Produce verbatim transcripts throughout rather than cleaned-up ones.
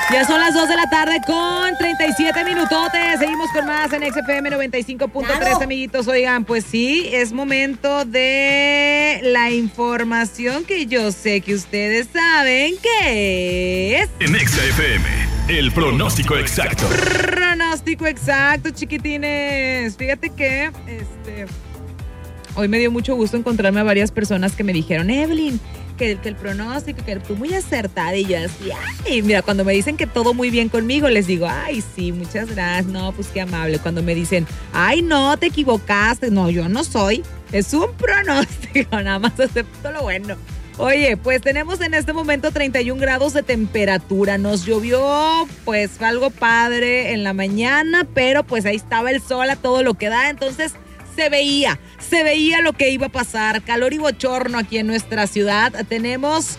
Ya son las dos de la tarde con treinta y siete minutotes. Seguimos con más en X F M noventa y cinco punto tres, claro. Amiguitos. Oigan, pues sí, es momento de la información que yo sé que ustedes saben que es... En X F M, el pronóstico exacto. Pronóstico exacto, chiquitines. Fíjate que, este... hoy me dio mucho gusto encontrarme a varias personas que me dijeron, Evelyn, que, que el pronóstico, que tú muy acertada. Y yo así, ay, mira, cuando me dicen que todo muy bien conmigo, les digo, ay, sí, muchas gracias. No, pues qué amable. Cuando me dicen, ay, no, te equivocaste. No, yo no soy. Es un pronóstico, nada más acepto lo bueno. Oye, pues tenemos en este momento treinta y un grados de temperatura. Nos llovió, pues, fue algo padre en la mañana, pero pues ahí estaba el sol a todo lo que da. Entonces, se veía, se veía lo que iba a pasar. Calor y bochorno aquí en nuestra ciudad. Tenemos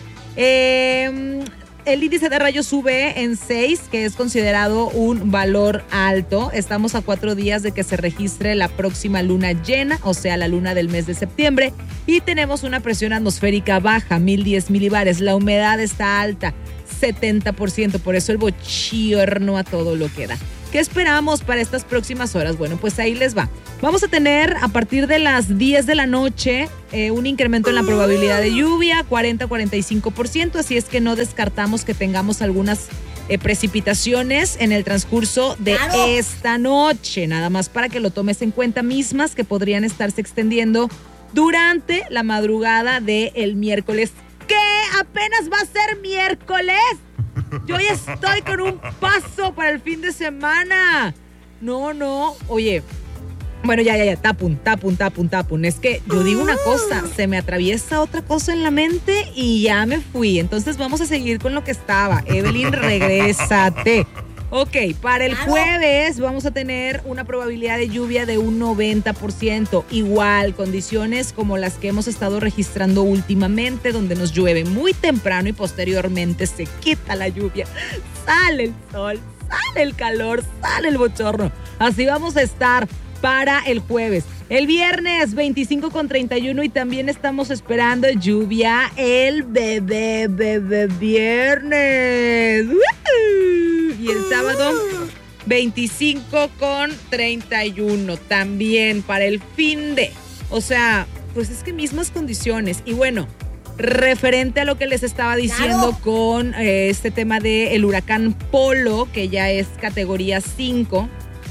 eh, el índice de rayos U V en seis, que es considerado un valor alto. Estamos a cuatro días de que se registre la próxima luna llena, o sea, la luna del mes de septiembre. Y tenemos una presión atmosférica baja, mil diez milibares. La humedad está alta, setenta por ciento. Por eso el bochorno a todo lo que da. ¿Qué esperamos para estas próximas horas? Bueno, pues ahí les va. Vamos a tener a partir de las diez de la noche eh, un incremento en la probabilidad de lluvia, cuarenta a cuarenta y cinco por ciento, así es que no descartamos que tengamos algunas eh, precipitaciones en el transcurso de claro. esta noche, nada más para que lo tomes en cuenta, mismas que podrían estarse extendiendo durante la madrugada del miércoles. ¿Qué? ¿Apenas va a ser miércoles? Yo ya estoy con un paso para el fin de semana. No, no. Oye, bueno, ya, ya, ya. Tapun, tapun, tapun, tapun. Es que yo digo una cosa, se me atraviesa otra cosa en la mente y ya me fui. Entonces vamos a seguir con lo que estaba. Evelyn, regrésate. Ok, para el jueves vamos a tener una probabilidad de lluvia de un noventa por ciento. Igual, condiciones como las que hemos estado registrando últimamente, donde nos llueve muy temprano y posteriormente se quita la lluvia. Sale el sol, sale el calor, sale el bochorno. Así vamos a estar para el jueves. El viernes veinticinco con treinta y uno y también estamos esperando lluvia el bebé, bebé viernes. ¡Uh! Y el sábado veinticinco con treinta y uno también para el fin de. O sea, pues es que mismas condiciones. Y bueno, referente a lo que les estaba diciendo claro. con eh, este tema del huracán Polo, que ya es categoría cinco.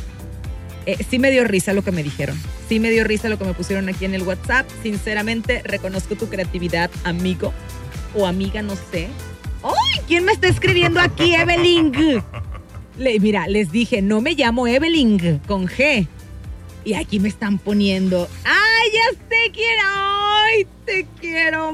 Eh, sí me dio risa lo que me dijeron. Sí me dio risa lo que me pusieron aquí en el WhatsApp. Sinceramente, reconozco tu creatividad, amigo o amiga, no sé. ¡Ay! ¿Quién me está escribiendo aquí, Evelyn? Le, mira, les dije, no me llamo Evelyn, con G. Y aquí me están poniendo, ¡ay, ya sé quién! ¡Ay, te quiero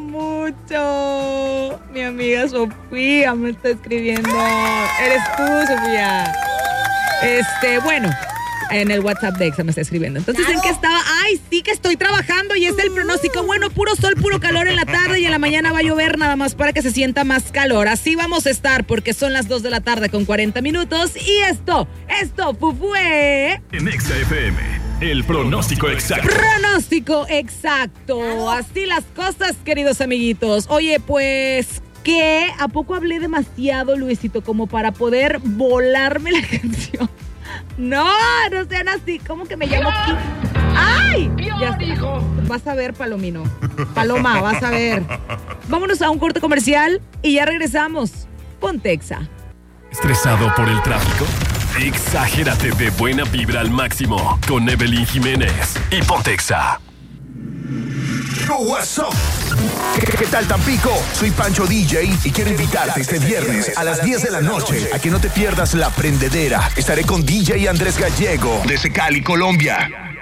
mucho! Mi amiga Sofía me está escribiendo. Eres tú, Sofía. Este, bueno... En el WhatsApp de Exa me está escribiendo. Entonces, claro. ¿en qué estaba? ¡Ay, sí que estoy trabajando! Y es el pronóstico. Bueno, puro sol, puro calor en la tarde y en la mañana va a llover nada más para que se sienta más calor. Así vamos a estar porque son las dos de la tarde con cuarenta minutos. Y esto, esto fue... En Exa F M, el pronóstico exacto. Pronóstico exacto. Claro. Así las cosas, queridos amiguitos. Oye, pues... ¿qué? ¿A poco hablé demasiado, Luisito, como para poder volarme la canción? No, no sean así. ¿Cómo que me llamo Kim? ¡Ay! Ya hijo. Vas a ver, Palomino. Paloma, vas a ver. Vámonos a un corte comercial y ya regresamos. Ponte Exa. ¿Estresado por el tráfico? Exagérate de buena vibra al máximo con Evelyn Jiménez y Ponte Exa. What's up? ¿Qué tal, Tampico? Soy Pancho D J y quiero invitarte este viernes a las diez de la noche a que no te pierdas La Prendedera. Estaré con D J Andrés Gallego desde Cali, Colombia.